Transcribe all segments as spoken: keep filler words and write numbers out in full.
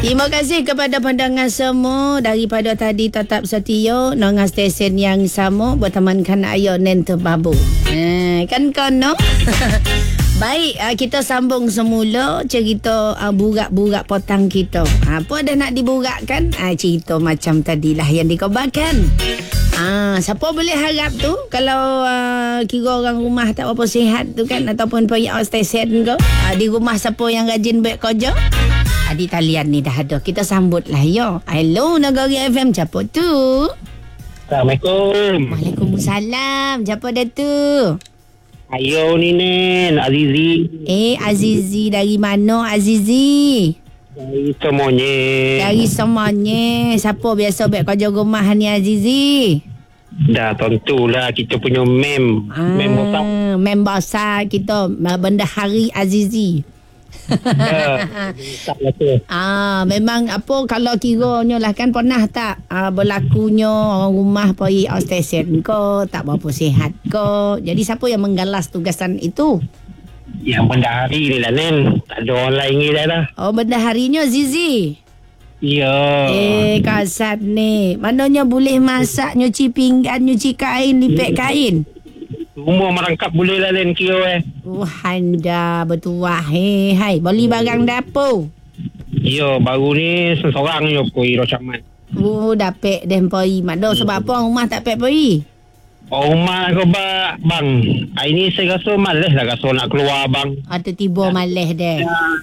Terima kasih kepada pandangan semua daripada tadi tetap setia dengan stesen yang sama bertemankan ayo nento babu. Ha, kan kono. Baik, kita sambung semula cerita burak-burak potang kita. Apa dah nak diburakkan? Cerita macam tadilah yang dikabarkan. Ah, siapa boleh harap tu kalau uh, kira orang rumah tak apa sihat tu kan, ataupun pergi outstation ke, uh, di rumah siapa yang rajin buat kerja? Uh, di talian ni dah ada. Kita sambutlah yo. Hello Nagari F M, siapa tu? Assalamualaikum. Waalaikumsalam. Siapa dah tu? Ayo ni Nen, Azizi. Eh, Azizi dari mana Azizi? Dari semuanya. Dari semuanya. Siapa biasa buat kerja rumah ni Azizi? Dah tentulah kita punya mem. Ah, mem besar. Mem besar kita. Bendahari Azizi. Ya, ah, memang apa kalau kiranya lah kan pernah tak ah, berlakunya orang rumah pergi outstation ke, tak berapa sihat ke. Jadi siapa yang menggalas tugasan itu? Yang bendahari ni lah Nen. Tak ada orang lain ni dah dah. Oh, bendaharinya Zizi. Ya. Eh, kasat ni. Maknanya boleh masak, nyuci pinggan, nyuci kain, lipet kain. Semua merangkap boleh lah Nen kira eh. Wah, anda bertuah. Hei, hai, beli barang dapur. Ya, baru ni seseorang je pergi Rocaman. Oh, dapat dah pergi. Makdo sebab apa orang rumah tak dapat pergi? Oh, rumah kau bak, bang. Hari ni saya rasa malas lah rasa nak keluar bang. Ah, tiba malas dah.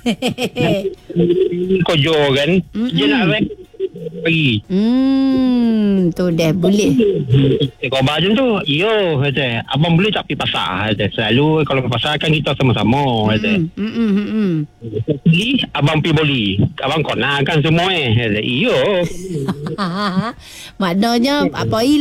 Kau jo kan. Dia nak rek pergi. Hmm, tu dah boleh. Kau macam tu. Yo, kata. Abang boleh tak pergi pasar? Kata. Selalu kalau pergi pasar kan kita sama-sama. Kata. Hmm, hmm, hmm, hmm. Pergi, abang pergi boli. Abang kau nak kan semua eh. Kata. Yo. Maknanya apa